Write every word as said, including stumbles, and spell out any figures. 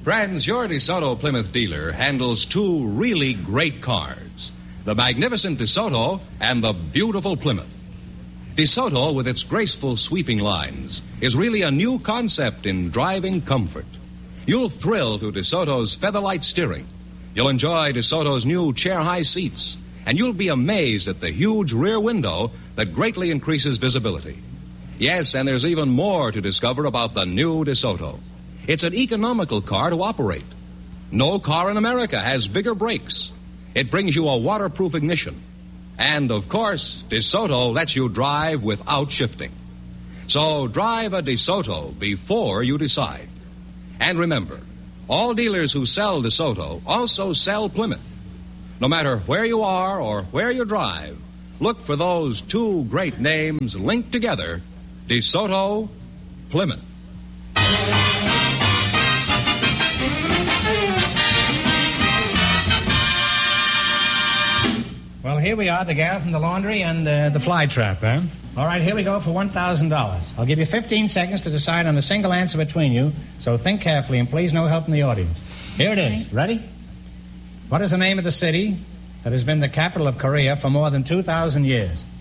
Friends, your DeSoto Plymouth dealer handles two really great cars, the magnificent DeSoto and the beautiful Plymouth. DeSoto, with its graceful sweeping lines, is really a new concept in driving comfort. You'll thrill to DeSoto's featherlight steering. You'll enjoy DeSoto's new chair-high seats, and you'll be amazed at the huge rear window that greatly increases visibility. Yes, and there's even more to discover about the new DeSoto. It's an economical car to operate. No car in America has bigger brakes. It brings you a waterproof ignition. And, of course, DeSoto lets you drive without shifting. So drive a DeSoto before you decide. And remember, all dealers who sell DeSoto also sell Plymouth. No matter where you are or where you drive, look for those two great names linked together, DeSoto, Plymouth. Well, here we are, the gal from the laundry and uh, the fly trap, eh? All right, here we go for one thousand dollars. I'll give you fifteen seconds to decide on a single answer between you, so think carefully and please no help from the audience. Here it is. Ready? What is the name of the city that has been the capital of Korea for more than two thousand years?